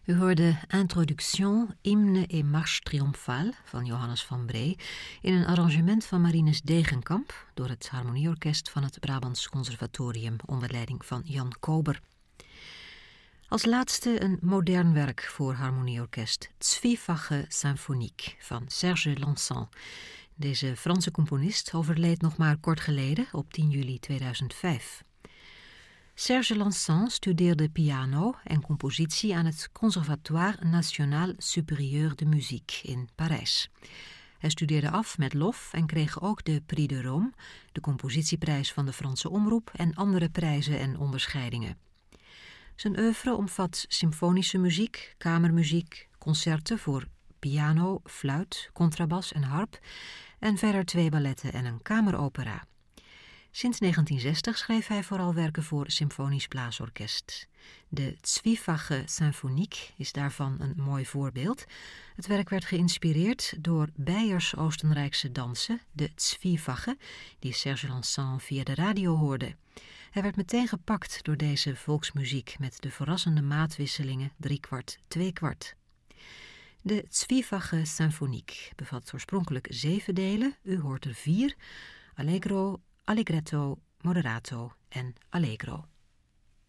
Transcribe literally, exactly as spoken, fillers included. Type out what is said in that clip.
U hoorde Introduction, Hymne et Marche Triomphale van Johannes van Bree in een arrangement van Marinus Degenkamp door het Harmonieorkest van het Brabants Conservatorium onder leiding van Jan Kober. Als laatste een modern werk voor harmonieorkest, Zwiefache Symphonique van Serge Lançon. Deze Franse componist overleed nog maar kort geleden op tien juli tweeduizend vijf. Serge Lançon studeerde piano en compositie aan het Conservatoire National Supérieur de Musique in Parijs. Hij studeerde af met lof en kreeg ook de Prix de Rome, de compositieprijs van de Franse Omroep en andere prijzen en onderscheidingen. Zijn oeuvre omvat symfonische muziek, kamermuziek, concerten voor piano, fluit, contrabas en harp en verder twee balletten en een kameropera. Sinds negentien zestig schreef hij vooral werken voor symfonisch blaasorkest. De Zwiefache Symphonique is daarvan een mooi voorbeeld. Het werk werd geïnspireerd door Beyers Oostenrijkse dansen, de Zwiefache, die Serge Lançon via de radio hoorde. Hij werd meteen gepakt door deze volksmuziek met de verrassende maatwisselingen driekwart, tweekwart. De Zwiefache Symphonique bevat oorspronkelijk zeven delen, u hoort er vier, allegro, allegretto, moderato en allegro.